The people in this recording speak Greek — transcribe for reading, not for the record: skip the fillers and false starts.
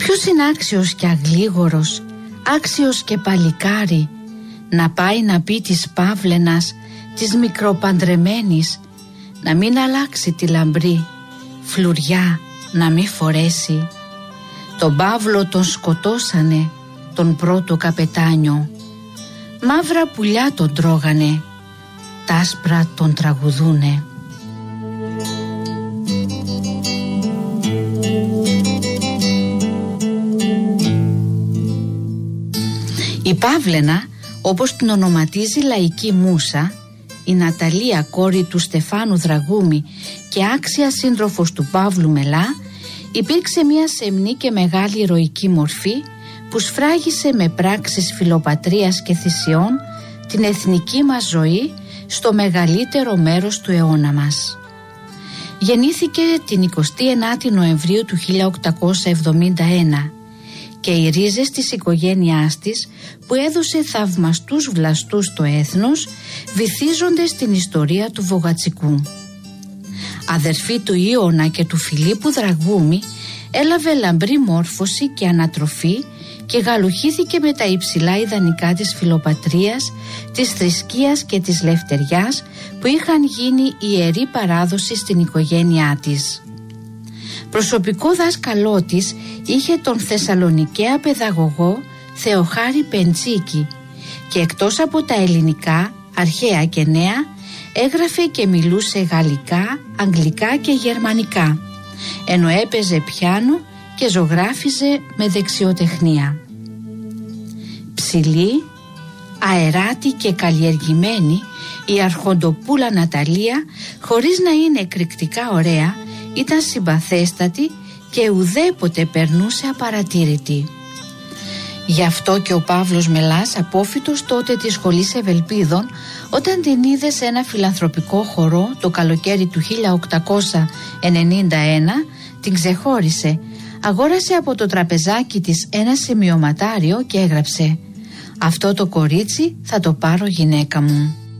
Ποιος είναι άξιος και αγλίγορος, άξιος και παλικάρι, να πάει να πει της Παύλαινας, της μικροπαντρεμένης, να μην αλλάξει τη λαμπρή, φλουριά να μη φορέσει. Τον Παύλο τον σκοτώσανε, τον πρώτο καπετάνιο, μαύρα πουλιά τον τρώγανε, τ' άσπρα τον τραγουδούνε. Η Παύλαινα, όπως την ονοματίζει λαϊκή μούσα, η Ναταλία, κόρη του Στεφάνου Δραγούμη και άξια σύντροφος του Παύλου Μελά, υπήρξε μια σεμνή και μεγάλη ηρωική μορφή που σφράγισε με πράξεις φιλοπατρίας και θυσιών την εθνική μας ζωή στο μεγαλύτερο μέρος του αιώνα μας. Γεννήθηκε την 29η Νοεμβρίου του 1871 και οι ρίζες της οικογένειάς της, που έδωσε θαυμαστούς βλαστούς στο έθνος, βυθίζονται στην ιστορία του Βογατσικού. Αδερφή του Ιώνα και του Φιλίππου Δραγούμη, έλαβε λαμπρή μόρφωση και ανατροφή και γαλουχήθηκε με τα υψηλά ιδανικά της φιλοπατρίας, της θρησκείας και της λευτεριάς που είχαν γίνει ιερή παράδοση στην οικογένειά της. Προσωπικό δάσκαλό της είχε τον Θεσσαλονικαία παιδαγωγό Θεοχάρη Πεντσίκη και εκτός από τα ελληνικά, αρχαία και νέα, έγραφε και μιλούσε γαλλικά, αγγλικά και γερμανικά, ενώ έπαιζε πιάνο και ζωγράφιζε με δεξιοτεχνία. Ψηλή, αεράτη και καλλιεργημένη, η αρχοντοπούλα Ναταλία, χωρίς να είναι εκρηκτικά ωραία, ήταν συμπαθέστατη και ουδέποτε περνούσε απαρατήρητη. Γι' αυτό και ο Παύλος Μελάς, απόφοιτος τότε της σχολής Ευελπίδων, όταν την είδε σε ένα φιλανθρωπικό χορό το καλοκαίρι του 1891, την ξεχώρισε, αγόρασε από το τραπεζάκι της ένα σημειωματάριο και έγραψε: «Αυτό το κορίτσι θα το πάρω γυναίκα μου».